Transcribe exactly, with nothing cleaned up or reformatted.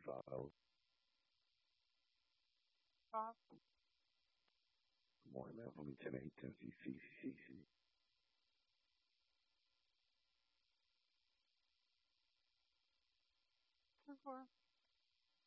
five. Five. Good morning, man. From ten eight, ten C C C C. Two four.